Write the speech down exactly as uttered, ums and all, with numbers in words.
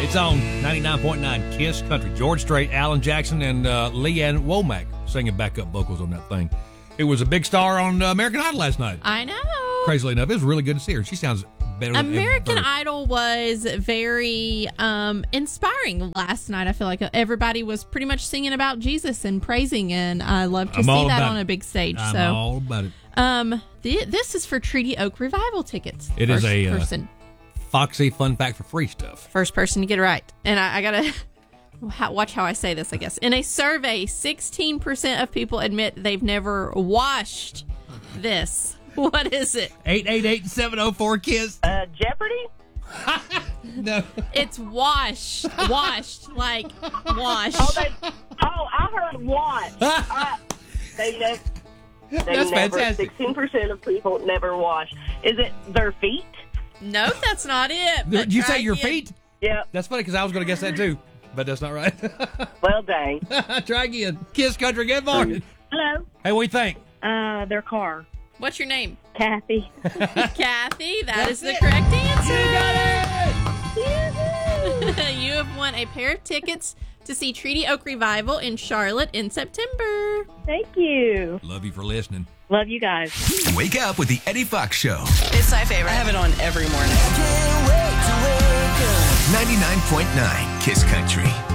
It's on ninety-nine point nine KISS Country. George Strait, Alan Jackson, and uh, Leanne Womack singing backup vocals on that thing. It was a big star on uh, American Idol last night. I know. Crazily enough, it was really good to see her. She sounds better than American ever. Idol was very um, inspiring last night. I feel like everybody was pretty much singing about Jesus and praising, and I love to I'm see all that about on it. a big stage. I'm so, all about it. um, th- this is for Treaty Oak Revival tickets. It is First a uh, person, Foxy fun fact for free stuff. first person to get it right, and I, I gotta. How, watch how I say this, I guess. In a survey, sixteen percent of people admit they've never washed this. What is it? eight eight eight, seven oh four, KISS. Uh, Jeopardy? No. It's washed. Washed. Like, washed. Oh, they, oh I heard what? uh, they never. They That's never, fantastic. sixteen percent of people never wash. Is it their feet? No, that's not it. but Did you try say your again. feet? Yep. That's funny because I was going to guess that too, but that's not right. Well, dang. Try again. KISS Country, good morning. Hello. Hey, what do you think? Uh, their car. What's your name? Kathy. Kathy. That That's is the it. correct answer. You got it! You have won a pair of tickets to see Treaty Oak Revival in Charlotte in September. Thank you. Love you for listening. Love you guys. Wake up with the Eddie Fox Show. It's my favorite. I have it on every morning. ninety-nine point nine KISS Country.